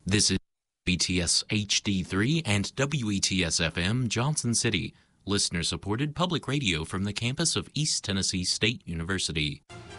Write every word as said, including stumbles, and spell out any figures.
This is B T S H D three and W E T S F M Johnson City, listener-supported public radio from the campus of East Tennessee State University.